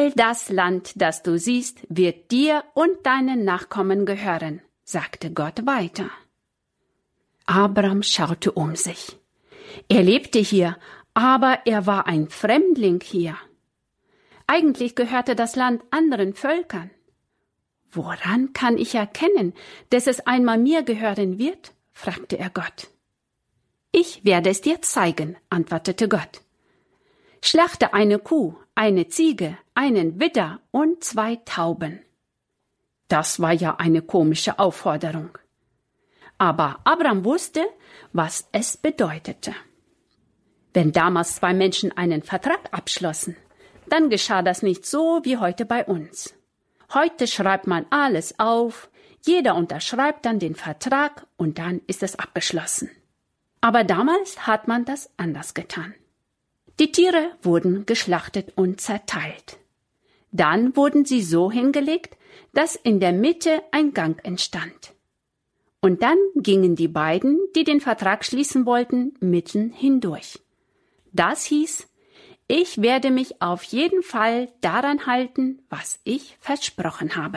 All das Land, das du siehst, wird dir und deinen Nachkommen gehören, sagte Gott weiter. Abraham schaute um sich. Er lebte hier, aber er war ein Fremdling hier. Eigentlich gehörte das Land anderen Völkern. Woran kann ich erkennen, dass es einmal mir gehören wird? Fragte er Gott. Ich werde es dir zeigen, antwortete Gott. Schlachte eine Kuh, eine Ziege, einen Widder und 2 Tauben. Das war ja eine komische Aufforderung. Aber Abraham wusste, was es bedeutete. Wenn damals 2 Menschen einen Vertrag abschlossen, dann geschah das nicht so wie heute bei uns. Heute schreibt man alles auf, jeder unterschreibt dann den Vertrag und dann ist es abgeschlossen. Aber damals hat man das anders getan. Die Tiere wurden geschlachtet und zerteilt. Dann wurden sie so hingelegt, dass in der Mitte ein Gang entstand. Und dann gingen die beiden, die den Vertrag schließen wollten, mitten hindurch. Das hieß, ich werde mich auf jeden Fall daran halten, was ich versprochen habe.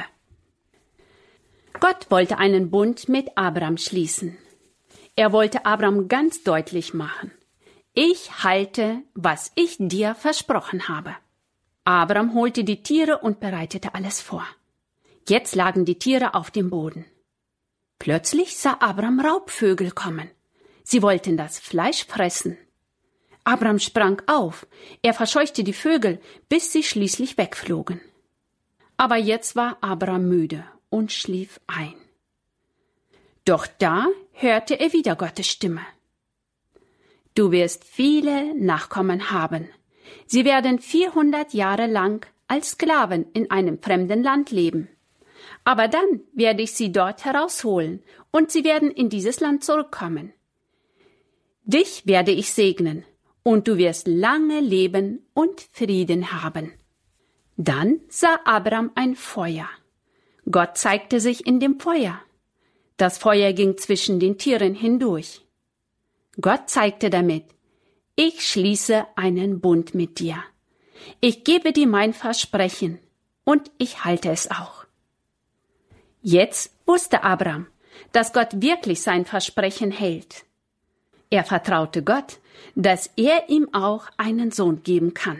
Gott wollte einen Bund mit Abraham schließen. Er wollte Abraham ganz deutlich machen: Ich halte, was ich dir versprochen habe. Abraham holte die Tiere und bereitete alles vor. Jetzt lagen die Tiere auf dem Boden. Plötzlich sah Abraham Raubvögel kommen. Sie wollten das Fleisch fressen. Abraham sprang auf. Er verscheuchte die Vögel, bis sie schließlich wegflogen. Aber jetzt war Abraham müde und schlief ein. Doch da hörte er wieder Gottes Stimme. Du wirst viele Nachkommen haben. Sie werden 400 Jahre lang als Sklaven in einem fremden Land leben. Aber dann werde ich sie dort herausholen und sie werden in dieses Land zurückkommen. Dich werde ich segnen und du wirst lange leben und Frieden haben. Dann sah Abraham ein Feuer. Gott zeigte sich in dem Feuer. Das Feuer ging zwischen den Tieren hindurch. Gott zeigte damit: Ich schließe einen Bund mit dir. Ich gebe dir mein Versprechen und ich halte es auch. Jetzt wusste Abraham, dass Gott wirklich sein Versprechen hält. Er vertraute Gott, dass er ihm auch einen Sohn geben kann.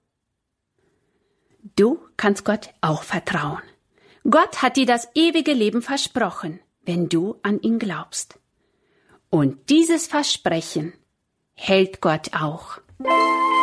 Du kannst Gott auch vertrauen. Gott hat dir das ewige Leben versprochen, wenn du an ihn glaubst. Und dieses Versprechen hält Gott auch.